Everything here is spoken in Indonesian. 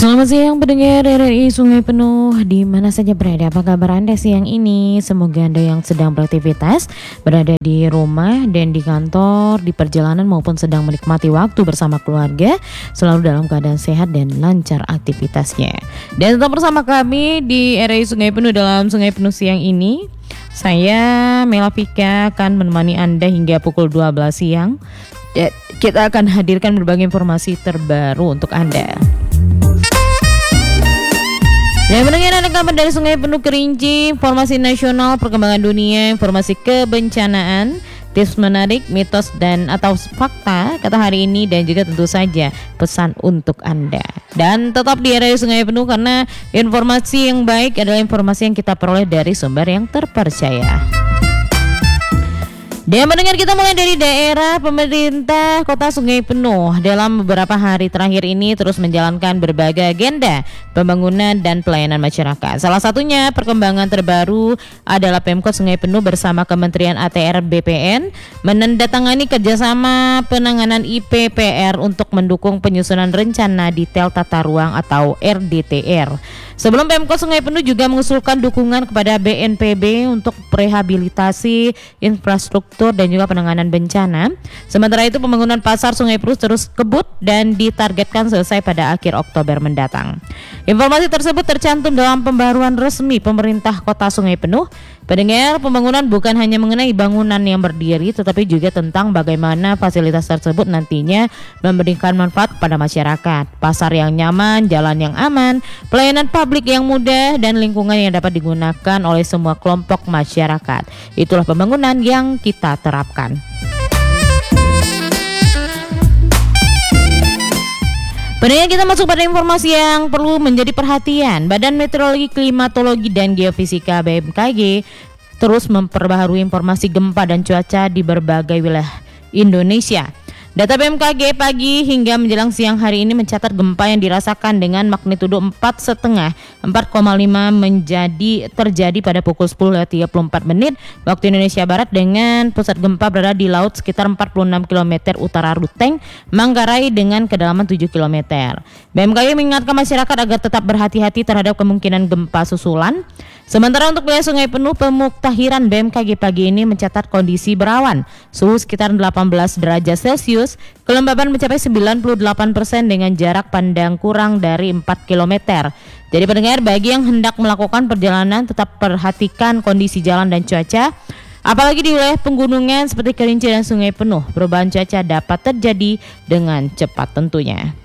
Selamat siang pendengar RRI Sungai Penuh di mana saja berada. Apa kabar Anda siang ini? Semoga Anda yang sedang beraktivitas berada di rumah dan di kantor, di perjalanan maupun sedang menikmati waktu bersama keluarga selalu dalam keadaan sehat dan lancar aktivitasnya. Dan tetap bersama kami di RRI Sungai Penuh dalam Sungai Penuh siang ini. Saya Mela Vika akan menemani Anda hingga pukul 12 siang. Dan kita akan hadirkan berbagai informasi terbaru untuk Anda. Dan mendengar ada kabar dari Sungai Penuh Kerinci, informasi nasional, perkembangan dunia, informasi kebencanaan, tips menarik, mitos dan atau fakta kata hari ini, dan juga tentu saja pesan untuk Anda. Dan tetap di area Sungai Penuh karena informasi yang baik adalah informasi yang kita peroleh dari sumber yang terpercaya. Dan mendengar kita mulai dari daerah pemerintah Kota Sungai Penuh dalam beberapa hari terakhir ini terus menjalankan berbagai agenda pembangunan dan pelayanan masyarakat. Salah satunya perkembangan terbaru adalah Pemkot Sungai Penuh bersama Kementerian ATR BPN menandatangani kerjasama penanganan IPPR untuk mendukung penyusunan rencana detail tata ruang atau RDTR. Sebelum Pemkot Sungai Penuh juga mengusulkan dukungan kepada BNPB untuk rehabilitasi infrastruktur dan juga penanganan bencana. Sementara itu pembangunan pasar Sungai Penuh terus kebut dan ditargetkan selesai pada akhir Oktober mendatang. Informasi tersebut tercantum dalam pembaruan resmi pemerintah Kota Sungai Penuh. Pendengar, pembangunan bukan hanya mengenai bangunan yang berdiri, tetapi juga tentang bagaimana fasilitas tersebut nantinya memberikan manfaat kepada masyarakat. Pasar yang nyaman, jalan yang aman, pelayanan publik yang mudah, dan lingkungan yang dapat digunakan oleh semua kelompok masyarakat. Itulah pembangunan yang kita terapkan. Pendengar, kita masuk pada informasi yang perlu menjadi perhatian. Badan Meteorologi, Klimatologi, dan Geofisika BMKG terus memperbaharui informasi gempa dan cuaca di berbagai wilayah Indonesia. Data BMKG pagi hingga menjelang siang hari ini mencatat gempa yang dirasakan dengan magnitudo 4,5 terjadi pada pukul 10.34 menit waktu Indonesia Barat dengan pusat gempa berada di laut sekitar 46 km utara Ruteng, Manggarai dengan kedalaman 7 km. BMKG mengingatkan masyarakat agar tetap berhati-hati terhadap kemungkinan gempa susulan. Sementara untuk wilayah Sungai Penuh, Pemuktahiran BMKG pagi ini mencatat kondisi berawan, suhu sekitar 18 derajat Celcius, kelembaban mencapai 98% dengan jarak pandang kurang dari 4 km. Jadi pendengar, bagi yang hendak melakukan perjalanan tetap perhatikan kondisi jalan dan cuaca. Apalagi di wilayah pegunungan seperti Kerinci dan Sungai Penuh, perubahan cuaca dapat terjadi dengan cepat tentunya.